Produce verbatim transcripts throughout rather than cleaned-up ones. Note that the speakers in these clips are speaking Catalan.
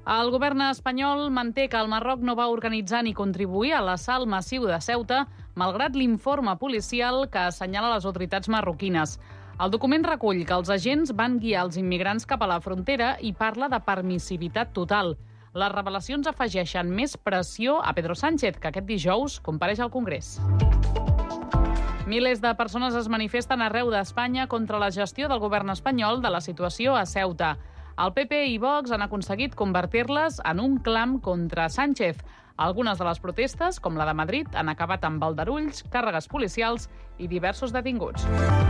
El govern espanyol manté que el Marroc no va organitzar ni contribuir a l'assalt massiu de Ceuta, malgrat l'informe policial que assenyala les autoritats marroquines. El document recull que els agents van guiar els immigrants cap a la frontera i parla de permissivitat total. Les revelacions afegeixen més pressió a Pedro Sánchez, que aquest dijous compareix al Congrés. Milers de persones es manifesten arreu d'Espanya contra la gestió del govern espanyol de la situació a Ceuta. El P P i Vox han aconseguit convertir-les en un clam contra Sánchez. Algunes de les protestes, com la de Madrid, han acabat amb aldarulls, càrregues policials i diversos detinguts.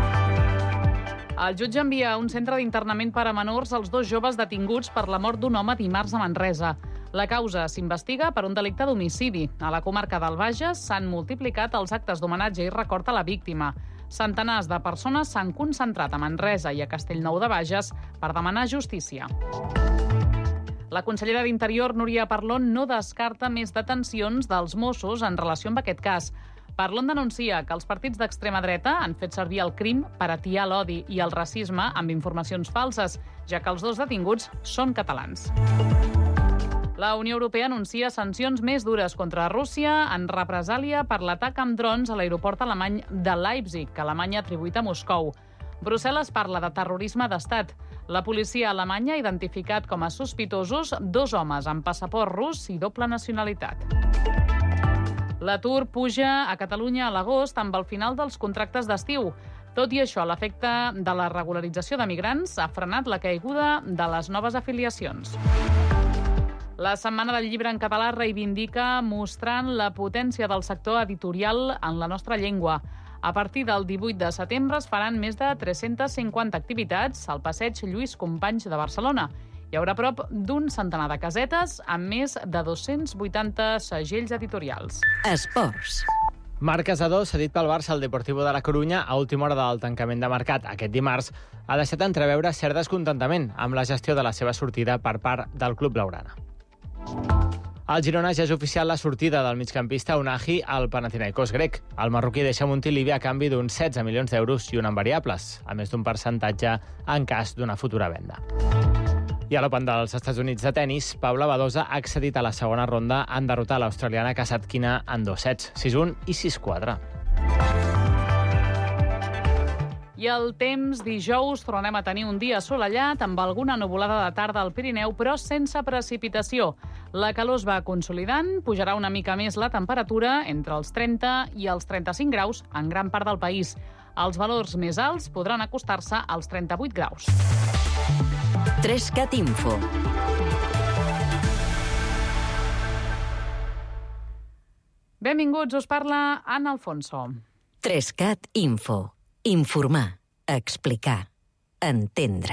El jutge envia a un centre d'internament per a menors els dos joves detinguts per la mort d'un home dimarts a Manresa. La causa s'investiga per un delicte d'homicidi. A la comarca del Bages s'han multiplicat els actes d'homenatge i record a la víctima. Centenars de persones s'han concentrat a Manresa i a Castellnou de Bages per demanar justícia. La consellera d'Interior, Núria Parlon, no descarta més detencions dels Mossos en relació amb aquest cas. Parlon denuncia que els partits d'extrema dreta han fet servir el crim per atiar l'odi i el racisme amb informacions falses, ja que els dos detinguts són catalans. La Unió Europea anuncia sancions més dures contra Rússia en represàlia per l'atac amb drons a l'aeroport alemany de Leipzig, que Alemanya ha atribuït a Moscou. Brussel·les parla de terrorisme d'estat. La policia alemanya ha identificat com a sospitosos dos homes amb passaport rus i doble nacionalitat. L'atur puja a Catalunya a l'agost amb el final dels contractes d'estiu. Tot i això, l'efecte de la regularització de migrants ha frenat la caiguda de les noves afiliacions. La Setmana del Llibre en català reivindica mostrant la potència del sector editorial en la nostra llengua. A partir del divuit de setembre es faran més de tres-centes cinquanta activitats al passeig Lluís Companys de Barcelona. Hi haurà prop d'un centenar de casetes amb més de dos-cents vuitanta segells editorials. Esports. Marc Casadó, cedit pel Barça al Deportivo de la Corunya a última hora del tancament de mercat aquest dimarts, ha deixat entreveure cert descontentament amb la gestió de la seva sortida per part del club blaugrana. Al Girona ja és oficial la sortida del migcampista Unahi al Panathinaikos grec. El marroquí deixa Montilivi a canvi d'uns setze milions d'euros i un en variables, a més d'un percentatge en cas d'una futura venda. I a l'Open dels Estats Units de tennis, Paula Badosa ha accedit a la segona ronda en derrotar l'australiana Kasatkina en dos sets, sis un i sis quatre. I el temps, dijous, tornem a tenir un dia assolellat amb alguna nuvolada de tarda al Pirineu, però sense precipitació. La calor es va consolidant, pujarà una mica més la temperatura entre els trenta i els trenta-cinc graus en gran part del país. Els valors més alts podran acostar-se als trenta-vuit graus. Trescat Info. Benvinguts, us parla Anna Alfonso. Trescat Info. Informar, explicar, entendre.